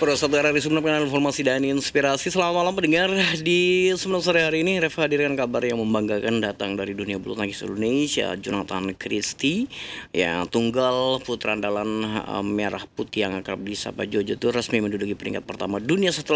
Pro saudara di Sumeneb dengan informasi dan inspirasi. Selamat malam pendengar. Di Sumeneb sore hari ini Reva hadirkan kabar yang membanggakan datang dari dunia bulu tangkis Indonesia. Jonathan Christie yang tunggal putra andalan merah putih yang akrab disapa Jojo itu resmi menduduki peringkat pertama dunia setelah